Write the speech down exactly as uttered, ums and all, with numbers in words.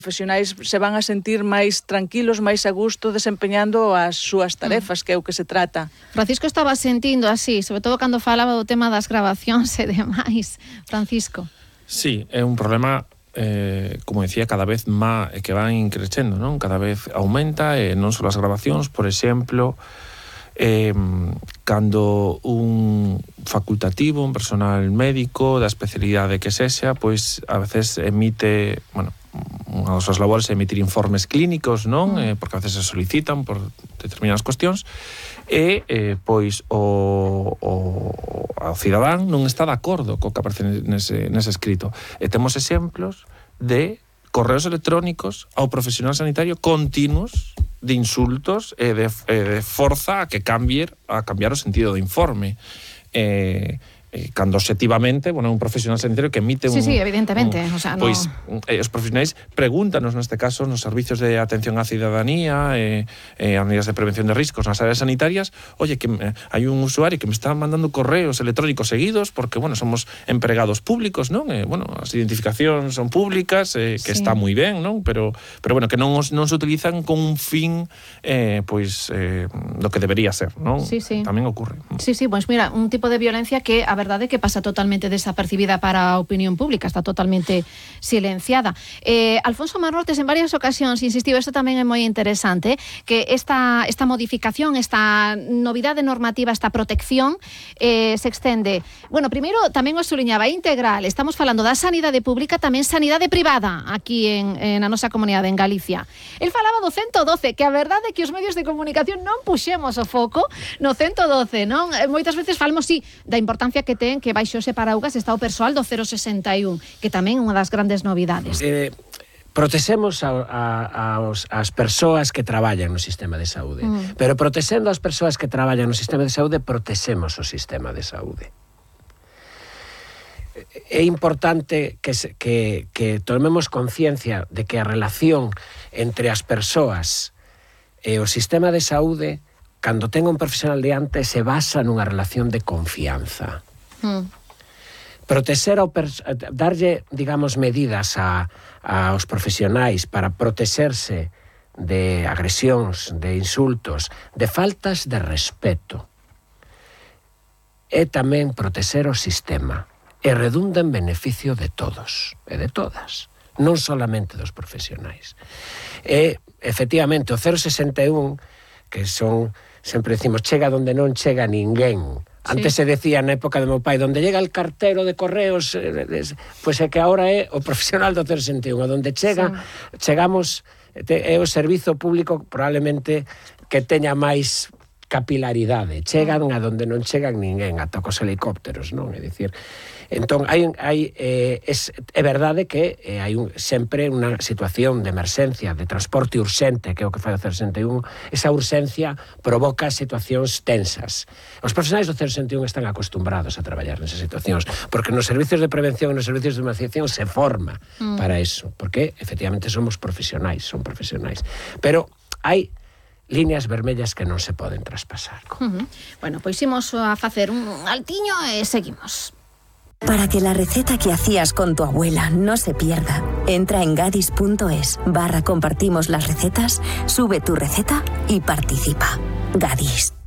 profesionais se van a sentir máis tranquilos, máis a gusto desempeñando as súas tarefas, que é o que se trata. Francisco estaba sentindo así, sobre todo cando falaba do tema das grabacións e demais. Francisco. Sí, é un problema, eh, como decía, cada vez má, que van increcendo, non? Cada vez aumenta, e non só as grabacións, por exemplo, eh, cando un facultativo, un personal médico da especialidade que sexa, pois a veces emite, bueno, unha das súas labores é emitir informes clínicos, non? Eh, porque a veces se solicitan por determinadas cuestións, e eh, pois o, o, o cidadán non está de acordo co que aparece nese, nese escrito. E temos exemplos de correos electrónicos ao profesional sanitario continuos de insultos e de, e de forza a que cambie, a cambiar o sentido do informe. Eh, Eh, cando objetivamente, bueno, un profesional sanitario que emite un... Sí, sí, evidentemente. Un, o sea, no... Pois, eh, os profesionais pregúntanos, neste caso, nos servicios de atención á cidadanía, eh, eh, as medidas de prevención de riscos nas áreas sanitarias, oye, que eh, hai un usuario que me está mandando correos electrónicos seguidos, porque, bueno, somos empregados públicos, non? Eh, bueno, as identificacións son públicas, eh, que sí. Está moi ben, non? Pero, pero bueno, que non, os, non se utilizan con un fin, eh, pois, eh, do que debería ser, non? Sí, sí. Tamén ocurre. Sí, sí, pois mira, un tipo de violencia que, a verdade que pasa totalmente desapercibida para a opinión pública, está totalmente silenciada. Eh, Alfonso Marrotes en varias ocasións insistiu, isto tamén é moi interesante, que esta, esta modificación, esta novidade normativa, esta protección eh, se extende, bueno, primeiro tamén o suliñaba, integral, estamos falando da sanidade pública, tamén sanidade privada aquí en, en a nosa comunidade, en Galicia. El falaba do ciento doce, que a verdade é que os medios de comunicación non puxemos o foco no ciento doce, non? Moitas veces falamos, sí, da importancia que ten que baixo ese paraugas está o persoal do cero sesenta e un, que tamén é unha das grandes novidades. Eh, protexemos a, a, a os, as persoas que traballan no sistema de saúde, mm. pero protexendo as persoas que traballan no sistema de saúde, protexemos o sistema de saúde. É importante que, que, que tomemos conciencia de que a relación entre as persoas e o sistema de saúde, cando ten un profesional diante, se basa nunha relación de confianza. Mm. Protexer ao pers- darlle, digamos, medidas a, a aos profesionais para protexerse de agresións, de insultos, de faltas de respeto. É tamén protexer o sistema e redunda en beneficio de todos e de todas, non solamente dos profesionais. E, efectivamente, o cero sesenta e un, que son, sempre decimos, chega donde non chega ninguén. Antes sí. Se decía na época do meu pai, donde llega el cartero de correos, eh, eh, pois é que agora é o profesional do cero sesenta e un, donde chega, sí. Chegamos, te, é o servizo público probablemente que teña máis capilaridade. Chegan a donde non chegan ninguén, ata cos helicópteros, non? É dicir, entón, hai, hai, eh, es, é verdade que eh, hai un, sempre unha situación de emerxencia, de transporte urxente, que é o que fai o cero sesenta e un, esa urxencia provoca situacións tensas. Os profesionais do cero sesenta e un están acostumbrados a traballar nesas situacións, porque nos servicios de prevención e nos servicios de emerxencia se forma mm. para eso, porque efectivamente somos profesionais, son profesionais. Pero hai líneas vermellas que non se poden traspasar. Uh-huh. Bueno, pois imos a facer un altiño e seguimos. Para que la receta que hacías con tu abuela no se pierda, entra en gadis.es barra compartimos las recetas, sube tu receta y participa. Gadis.